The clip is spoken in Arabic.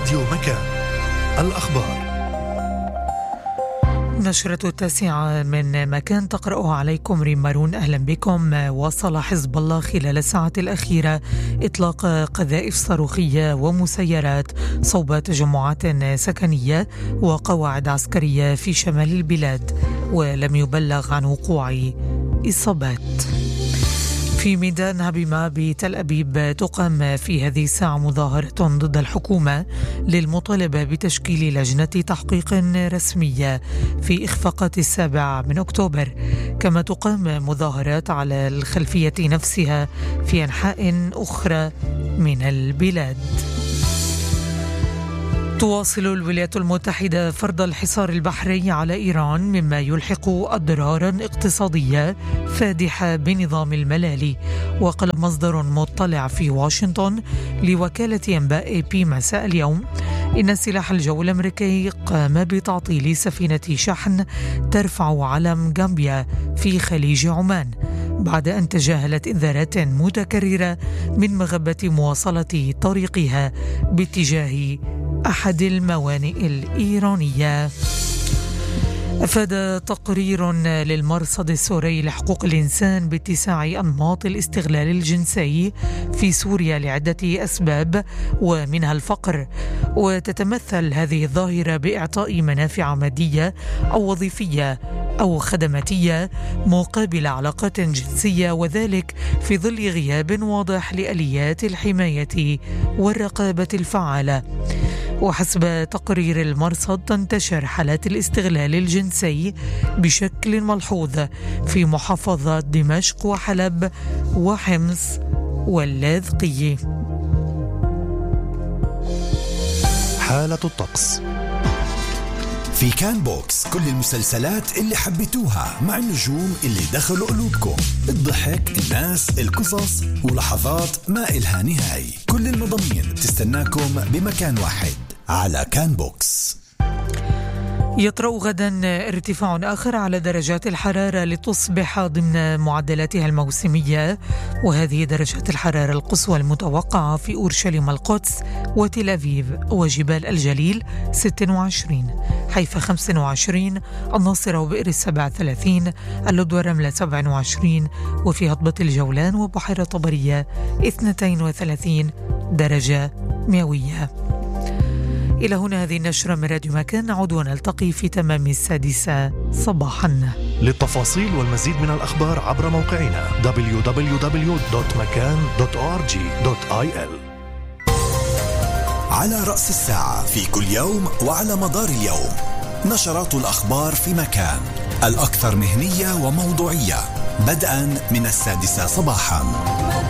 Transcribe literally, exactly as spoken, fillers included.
راديو مكان. الأخبار نشرة التاسعة من مكان تقرأها عليكم ريم مارون. أهلا بكم. واصل حزب الله خلال الساعة الأخيرة إطلاق قذائف صاروخية ومسيرات صوب تجمعات سكنية وقواعد عسكرية في شمال البلاد، ولم يبلغ عن وقوع إصابات. في ميدان هبيمة بتل أبيب تقام في هذه الساعة مظاهرة ضد الحكومة للمطالبة بتشكيل لجنة تحقيق رسمية في إخفاقات السابع من أكتوبر، كما تقام مظاهرات على الخلفية نفسها في أنحاء أخرى من البلاد. تواصل الولايات المتحدة فرض الحصار البحري على إيران، مما يلحق أضرارا اقتصادية فادحة بنظام الملالي. وقال مصدر مطلع في واشنطن لوكالة أنباء إيه بي مساء اليوم إن سلاح الجو الأمريكي قام بتعطيل سفينة شحن ترفع علم غامبيا في خليج عمان بعد أن تجاهلت إنذارات متكررة من مغبة مواصلة طريقها باتجاه أحد الموانئ الإيرانية. أفاد تقرير للمرصد السوري لحقوق الإنسان باتساع أنماط الاستغلال الجنسي في سوريا لعدة أسباب ومنها الفقر، وتتمثل هذه الظاهرة بإعطاء منافع مادية أو وظيفية أو خدماتية مقابل علاقات جنسية، وذلك في ظل غياب واضح لآليات الحماية والرقابة الفعالة. وحسب تقرير المرصد تنتشر حالات الاستغلال الجنسي بشكل ملحوظ في محافظات دمشق وحلب وحمص واللاذقية. حالة الطقس في كان بوكس، كل المسلسلات اللي حبيتوها مع النجوم اللي دخلوا قلوبكم، الضحك، الناس، القصص ولحظات ما إلها نهاية. كل المضامين تستناكم بمكان واحد على كان بوكس. يطرأ غدا ارتفاع آخر على درجات الحرارة لتصبح ضمن معدلاتها الموسمية، وهذه درجات الحرارة القصوى المتوقعة في أورشليم القدس وتل أبيب وجبال الجليل ستة وعشرين، حيفا خمسة وعشرين، الناصرة وبئر السبع ثلاثين، اللد ورملة سبعة وعشرين، وفي هضبة الجولان وبحيرة طبرية اثنتين وثلاثين درجة مئوية. إلى هنا هذه النشرة من راديو مكان، نعود ونلتقي في تمام السادسة صباحا. للتفاصيل والمزيد من الأخبار عبر موقعنا دبليو دبليو دبليو دوت مكان دوت أو آر جي دوت آي إل. على رأس الساعة في كل يوم وعلى مدار اليوم نشرات الأخبار في مكان، الأكثر مهنية وموضوعية، بدءا من السادسة صباحا.